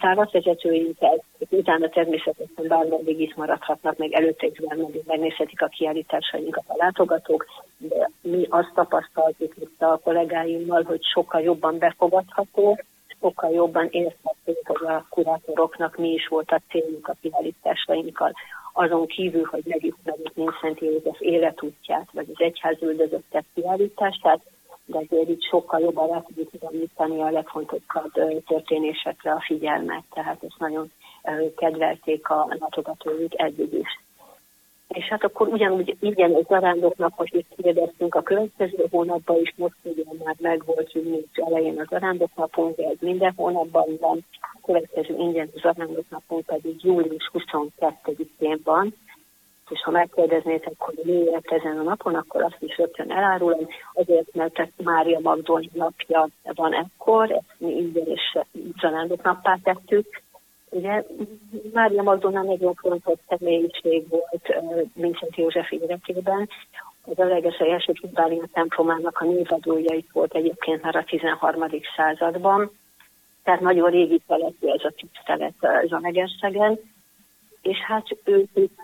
tárlatvezetőinkkel, utána természetesen bármeddig itt maradhatnak, meg előtte is bármeddig megnézhetik a kiállításainkat a látogatók, de mi azt tapasztaltuk itt a kollégáimmal, hogy sokkal jobban befogadható, sokkal jobban érthető, hogy a kurátoroknak mi is volt a céljuk a kiállításainkkal. Azon kívül, hogy megismerjük Mindszenty József életútját, vagy az egyház üldözöttek kiállítását, de azért itt sokkal jobban rá tudjuk irányítani a legfontosabb történésekre a figyelmet, tehát ezt nagyon kedvelték a látogatóink eddig is. És hát akkor ugyanúgy igen, a zarándoknapot is kérdeztünk a következő hónapban is, most ugye már megvolt június elején a zarándoknapunk, de ez minden hónapban van, a következő ingyen a zarándoknapunk pedig július 22-én van, és ha megkérdeznétek, hogy miért ezen a napon, akkor azt is rögtön elárulom, azért, mert Mária Magdolna napja van ekkor, ezt mi ingyen és zarándoknappá tettük. Ugye Mária Magdolna nagyon fontos személyiség volt Mindszenty József életében. Az Alegesei első plébánia templomának a névadója itt volt egyébként már a 13. században, tehát nagyon régi keletű ez a tisztelet Zalaegerszegen. És hát ő itt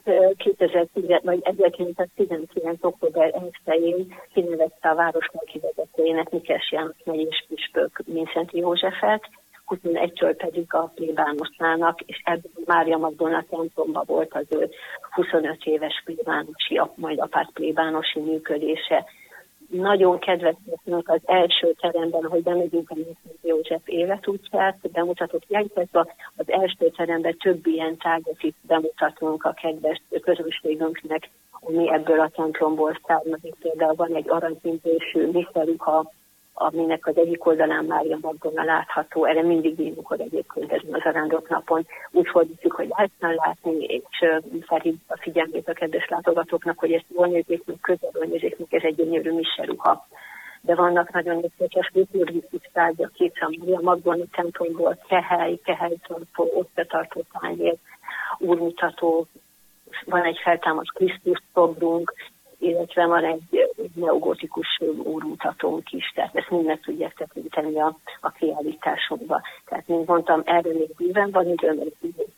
1919. október 1-én kinevezte a város meghirdetőjének Mikes János megyés püspök Mindszenty Józsefet, 21-től pedig a plébánosának, és ebből Mária Magdolna templomban volt az ő 25 éves plébánosi, majd apát plébánosi működése. Nagyon kedves nekünk az első teremben, hogy bemegyünk a Mindszenty József életútját, bemutatott kiállításba, az első teremben több ilyen tárgyat itt bemutatunk a kedves közönségünknek, ami ebből a templomból származik. Például van egy aranyszintésű miszeruha, aminek az egyik oldalán Mária Magdolna látható, erre mindig bírunk, hogy egyébként ezen az zarándoknapon úgy fordítjuk, hogy lehetne látni, és felhívjuk a figyelmét a kedves látogatóknak, hogy ezt jól nézzék, meg közelről nézzék, meg ez egy gyönyörű miseruha. De vannak nagyon érdekes liturgikus tárgyak, itt a Mária Magdolna templomból kehelytartó, összetartó tányér, úrmutató, van egy feltámadt Krisztus szobrunk, illetve van egy neogotikus úrmutatónk is, tehát ezt mind meg tudják tekinteni a kiállításunkba. Tehát, mint mondtam, erről még bőven van időm, mert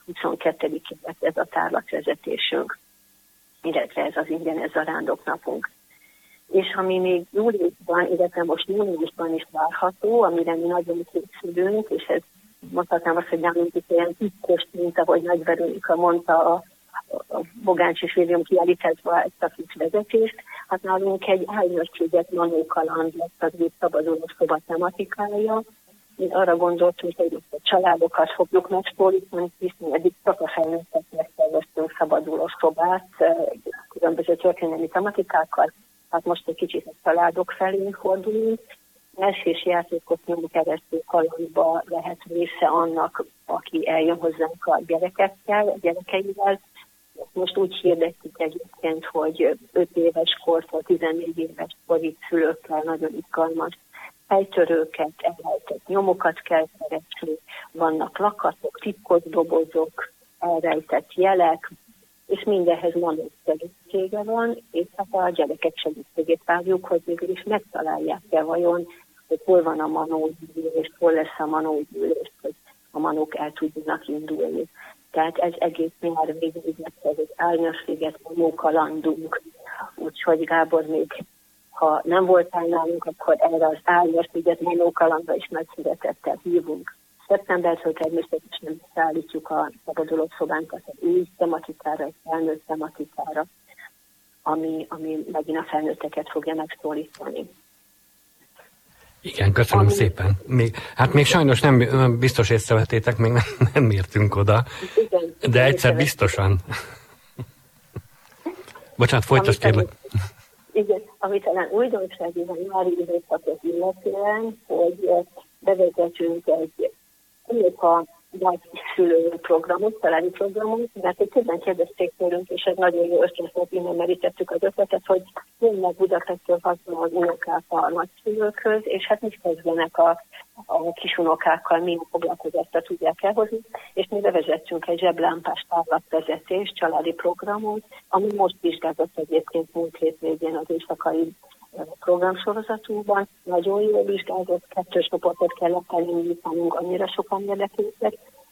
22-én lesz ez a tárlatvezetésünk, illetve ez az ingyenes zarándoknapunk. És ami még júliusban, illetve most júniusban is várható, amire mi nagyon készülünk, és ez mondhatnám azt, hogy nem olyan titkos, mint ahogy Nagy Veronika mondta a Bogáncsis William kiállításba ezt a kis vezetést, hát nálunk egy Árnyas-sziget Manó kaland lesz az új szabaduló szoba tematikája. Én arra gondoltunk, hogy a családokat fogjuk megszólítani, hiszen eddig csak a felnőtteknek szerveztünk szabaduló szobát, különböző történelmi tematikákkal, hát most egy kicsit a családok felé fordulunk. Mesés játékokon keresztül kalandba lehet része annak, aki eljön hozzánk a gyerekekkel, a gyerekeivel. Most úgy hirdetjük egyébként, hogy 5 éves kortól 14 éves korig szülőkkel nagyon izgalmas fejtörőket, elrejtett nyomokat kell keresni, vannak lakatok, titkos dobozok, elrejtett jelek, és mindenhez manó segítsége van, és hát a gyerekek segítségét várjuk, hogy végül is megtalálják-e vajon, hogy hol van a manógyűlés, hol lesz a manógyűlés, hogy a manók el tudjanak indulni. Tehát ez egész nyár végig lesz ez egy Árnyas-sziget Manó kalandunk. Úgyhogy Gábor, még ha nem voltál nálunk, akkor erre az Árnyas-sziget Manó kalandra is nagy szeretettel hívunk. Szeptembertől természetesen szállítjuk a szabaduló szobánkat egy új tematikára, egy felnőtt tematikára, ami megint a felnőtteket fogja megszólítani. Igen, köszönöm szépen. Még sajnos nem biztos észrevettétek, még nem értünk oda, igen, de egyszer biztosan. Bocsánat, folytasd kérlek. Igen, ami talán újdonsági van nyári időszakot illetően, hogy bevezetünk egy a nagyszülő programot, családi programot, mert egy közben kérdezték tőlünk, és ez nagyon jó ötlet, innen merítettük az ötletet, hogy jönnek Budapestről hasonló az unokák a nagyszülőkhöz, és hát mit kezdenek a kisunokákkal, milyen foglalkozásra tudják elhozni, és mi bevezettünk egy zseblámpás tárlatvezetés, családi programot, ami most vizsgázott egyébként múlt hét végén az éjszakai programsorozatunkban. Nagyon jól vizsgázott, 2 csoportot kellett elindítanunk, annyira sokan érdeklődtek,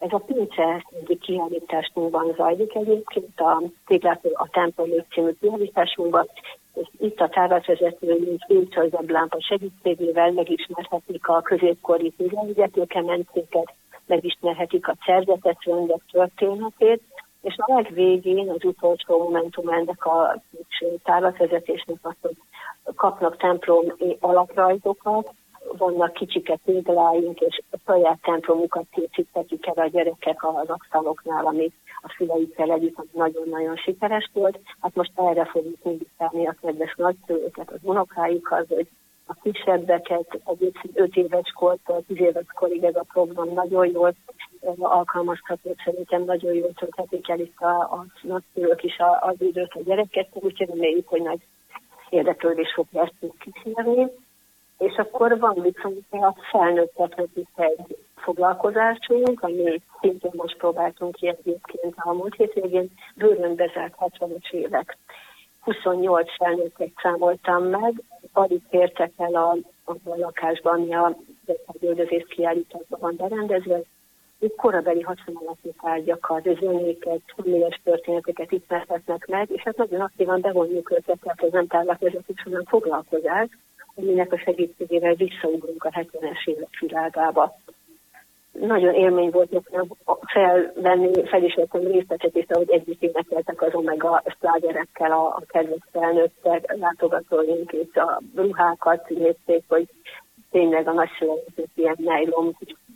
Ez a Pince kiállításunkban zajlik egyébként, a Téglától a Templom című kiállításunkban, és itt a tárlatvezetőink Pince Zeblámpa segítségével megismerhetik a középkori téglaügyetőkemencéket, megismerhetik a szerzetett röndek történetét, és a legvégén, az utolsó momentum ennek a tárlatvezetésnek az, hogy kapnak templom alaprajzokat, vannak kicsike tégláink, és a saját templomukat készítetik el a gyerekek az asztaloknál, ami a szüleikkel együtt nagyon-nagyon sikeres volt. Hát most erre fogjuk invitálni a kedves nagyszülőket, az unokáikat, hogy a kisebbeket, egyébként 5 éves kortól 10 éves korig ez a program nagyon jól alkalmazható, szerintem nagyon jól tölthetik el itt a nagyszülők is az időt a gyerekekkel, úgyhogy reméljük, hogy nagy érdeklődés fog ezt kísérni. És akkor van viszont a felnőtteknek is egy foglalkozásunk, ami szintén most próbáltunk ki egyébként a múlt hétvégén, bőrön bezárt 60-as évek. 28 felnőttet számoltam meg, alig tértek el a lakásban, ami a gyöldözés kiállításban van berendezve, itt korabeli hasonlati tárgyakat, zenéket, személyes történeteket ismerhetnek meg, és hát nagyon aktívan bevonjuk őket, tehát ez nem tárlatvezetés, hanem foglalkozás, aminek a segítségével visszaugrunk a 70-es évek világába. Nagyon élmény volt nekem felismertem részletet, és ahogy együtt énekeltek az Omega szlágerekkel a kedves felnőttek, látogatóink, és a ruhákat nézték, hogy tényleg a nagyszülők ilyen nylon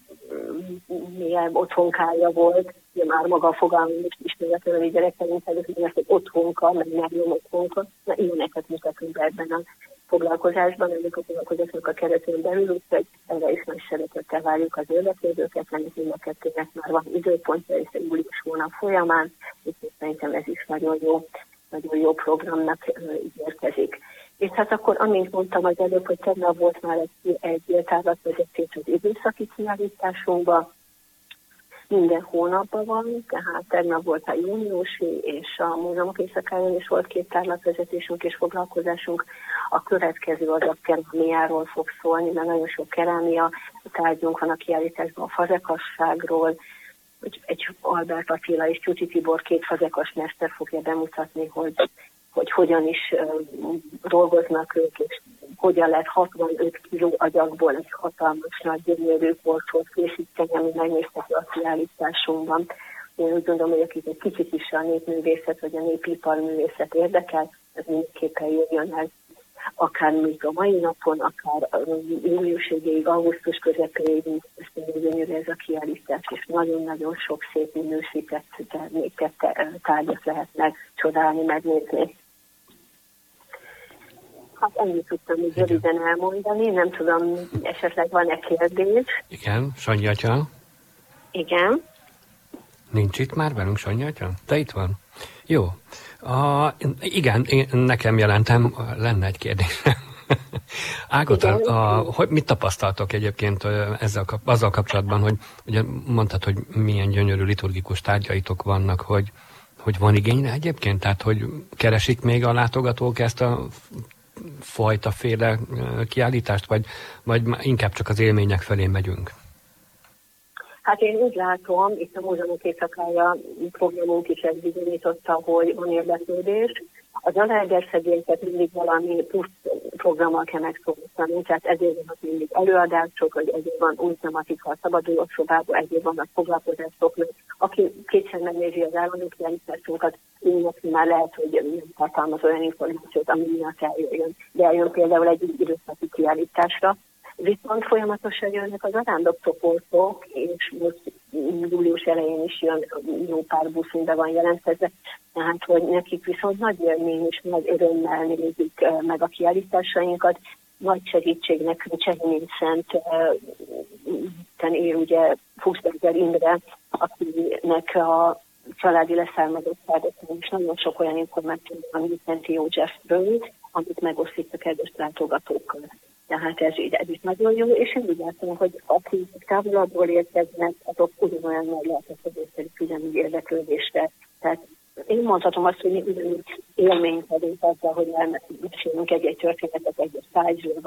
milyen otthonkája volt, ugye már maga a fogalmam is ismeretlen a gyerekeink előtt, hogy ezt egy otthonka, meg nylon otthonka, na ilyeneket mutatunk be ebben a foglalkozásban, ennek a foglalkozásnak a keretén belül, úgyhogy erre is nagy szeretettel várjuk az érdeklődőket, ennek mind a kettőnek már van időpontja, és egy július hónap folyamán, úgyhogy szerintem ez is nagyon jó programnak ígérkezik. És hát akkor, amint mondtam az előbb, hogy tegnap volt már egy tárlatvezetés az időszaki kiállításunkban, minden hónapban van, tehát tegnap volt a júniusi, és a múzeumok éjszakáján is volt 2 tárlatvezetésünk és foglalkozásunk. A következő az a kerámiáról fog szólni, mert nagyon sok kerámia tárgyunk van a kiállításban, a fazekasságról, egy Albert Attila és Tyuti Tibor 2 fazekas mester fogja bemutatni, hogy hogyan is dolgoznak ők, és hogyan lehet 65 kiló agyagból egy hatalmas nagy gyönyörű porcot készíteni, ami megnézhető a kiállításunkban. Én úgy gondolom, hogy akik egy kicsit is a népművészet vagy a népiparművészet érdekel, az mindenképpen jöjjön el akár még a mai napon, akár július végéig, augusztus közepéig, ezt gyönyörű ez a kiállítás, és nagyon-nagyon sok szép minősített terméket, tárgyat lehet megcsodálni, megnézni. Hát ennyit tudtam így röviden elmondani, nem tudom, esetleg van-e kérdés? Igen, Sanyi atya. Igen. Nincs itt már velünk, Sanyi atya? Te itt van? Jó. Igen, nekem lenne egy kérdésem. Ágota, hogy mit tapasztaltok egyébként azzal kapcsolatban, hogy ugye mondtad, hogy milyen gyönyörű liturgikus tárgyaitok vannak, hogy van igény egyébként? Tehát, hogy keresik még a látogatók ezt a fajtaféle kiállítást, vagy inkább csak az élmények felé megyünk? Hát én úgy látom, itt a Múzeumok éjszakája programunk is ezt bizonyította, hogy van érdeklődés. Az Zalaegerszegélyeket mindig valami plusz programmal kell megszólítani, tehát ezért vannak mindig előadások, hogy ezért van új tematika a szabaduló szobában, ezért vannak foglalkozások. Aki kétszer megnézi az állandó kiállításunkat, neki már lehet, hogy nem tartalmaz olyan információt, ami miatt eljöjjön. De eljön például egy időszaki kiállításra. Viszont folyamatosan jönnek az arándokcsoportok, és most július elején is jön jó pár buszunk, be van jelentkezve, tehát hogy nekik viszont nagy élmény és nagy örömmel nézik meg a kiállításainkat. Nagy segítség nekünk Csehényi Szent él ugye Fuchsberger Imre, akinek a családi leszármazottságokon is nagyon sok olyan információ van Szent Józsefről, amit megosztik a kedves látogatókkal. Tehát ez is nagyon jó, és én úgy látom, hogy akik távolabbról érkeznek, azok ugyanolyan nagy lehetőségek ugyanúgy érdeklődésre. Tehát én mondhatom azt, hogy mi ugyanúgy élményt adunk azzal, hogy elmesélünk egy történetet egy tájzsról,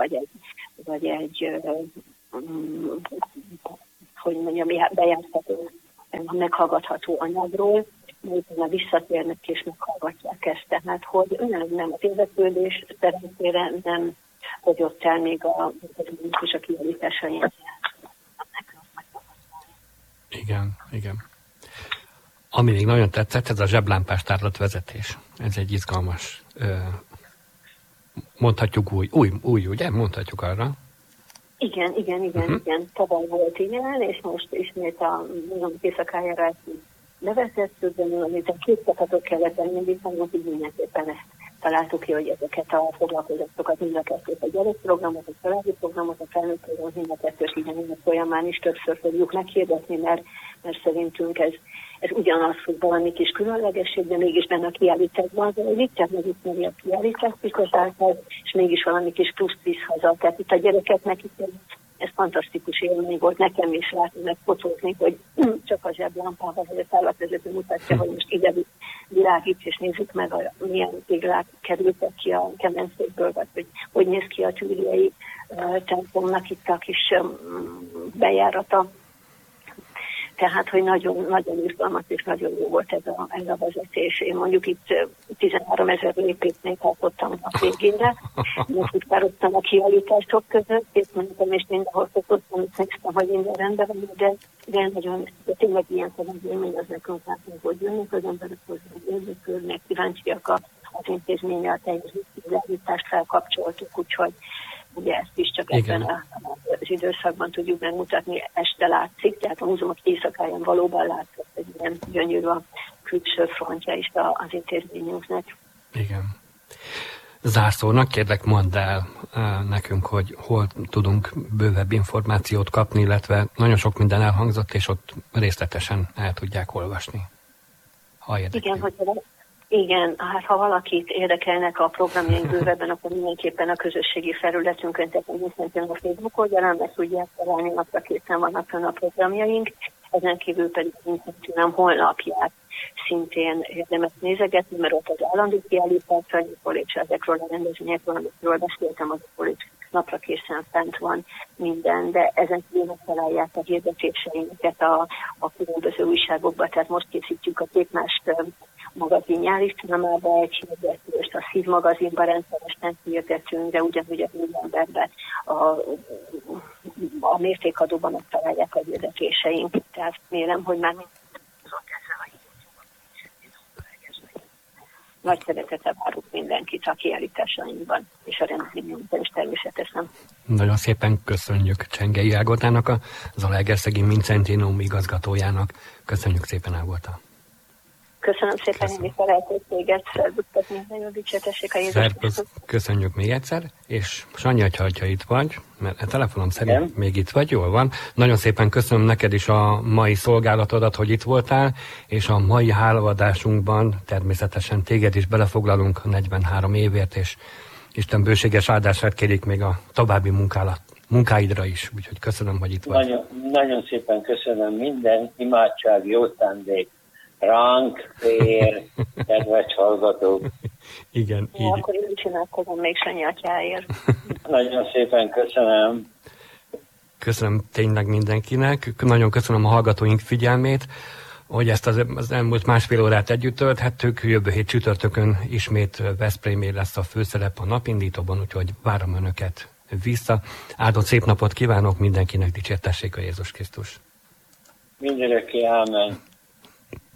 vagy egy hogy mondjam, bejártató a meghallgatható anyagról, utána visszatérnek és meghallgatják ezt. Tehát, hogy nem az érdeklődés szerencsére nem hagyott el még a kiállításain. Igen. Ami még nagyon tetszett, ez a zseblámpás tárlatvezetés. Ez egy izgalmas, mondhatjuk új, ugye? Mondhatjuk arra. Igen. Tavaly volt ilyen, és most ismét a múzeum éjszakájára bevezettük, de amit a két csapatot kellett elindítani, hogy mindenképpen ezt találtuk ki, hogy ezeket a foglalkozatokat, mind a kettőt, a gyerekprogramot, a családi programot, a felnőtt programot, mind a kettőt igen, folyamán is többször fogjuk meghirdetni, mert szerintünk ez ugyanaz, hogy valami kis különlegesség, de mégis benne a kiállításban zajlik, tehát megismeri a kiállítás igazáltal, és mégis valami kis pluszt visz haza. Tehát itt a gyerekeknek ez fantasztikus élmény volt nekem is látni, meg fotózni, hogy csak a zseblámpával, vagy a tárlatvezető mutatja, hogy most ide világít, és nézzük meg, milyen téglák kerültek ki a kemencékből, vagy hogy néz ki a tűriei templomnak itt a kis bejárata. Tehát, hogy nagyon, nagyon izgalmas és nagyon jó volt ez a vezetés. Én mondjuk itt 13 000 lépésnél tartottam a végére, most itt várottam a kiállítások között, és mondtam, és mindenhol szokottam, és néztem, hogy minden rendben van, de nagyon, de tényleg ilyen élmény az nekünk látni, hogy jönnek az emberek hozzá, érdeklődnek, kíváncsiak az intézménye, a teljes kiállítást felkapcsoltuk, úgyhogy ugye ezt is csak ebben az időszakban tudjuk megmutatni, este látszik, tehát a múzeumok éjszakáján valóban látszik, hogy ilyen gyönyörű a külső frontja is az intézményünknek. Igen. Zárszónak kérlek, mondd el nekünk, hogy hol tudunk bővebb információt kapni, illetve nagyon sok minden elhangzott, és ott részletesen el tudják olvasni. Igen, hát ha valakit érdekelnek a programjaink bővebben, akkor mindenképpen a közösségi felületünkön, tehát a Facebook oldalán meg tudják találni, napra készen vannak a programjaink, ezen kívül pedig a honlapját szintén érdemes nézegetni, mert ott az állandó kiállításainkról és ezekről a rendezvényekről, amikről beszéltem, azokról is napra készen fent van minden, de ezen kívül találják a hirdetéseinket a különböző újságokba, tehát most készítjük a Képmást magazinjális számába egy hirdetést, a Szív magazinban rendszeresen hirdetünk, de ugyanúgy a Novemberben a mértékadóban megtalálják a hirdetéseink. Tehát mélem, hogy már nagy szeretettel várunk mindenkit a kiállításainkban, és a rendezvényünkben is természetesen. Nagyon szépen köszönjük Csengei Ágotának, a Zalaegerszegi Mincentinum igazgatójának. Köszönjük szépen, Ágota. Köszönöm szépen, én is a lehetőséget. Szervusztok, minden jó, dicsértessék a Jézus Krisztus. Köszönjük még egyszer, és Sanyi, ha itt vagy, mert a telefonom szerint még itt vagy, jól van. Nagyon szépen köszönöm neked is a mai szolgálatodat, hogy itt voltál, és a mai hálaadásunkban természetesen téged is belefoglalunk a 43 évért, és Isten bőséges áldását kérjük még a további munkáidra is, úgyhogy köszönöm, hogy itt vagy. Nagyon szépen köszönöm, minden imádság, jó szándék ránk, fér, kedves hallgatók. Igen, így. Akkor én csinálkozom még Sanyi atyáért. Nagyon szépen köszönöm. Köszönöm tényleg mindenkinek, nagyon köszönöm a hallgatóink figyelmét, hogy ezt az elmúlt másfél órát együtt tölthettük. Jövő hét csütörtökön ismét Veszprémé lesz a főszerep a napindítóban, úgyhogy várom önöket vissza. Áldott szép napot kívánok mindenkinek, dicsértessék a Jézus Krisztus. Mindörökké, ámen.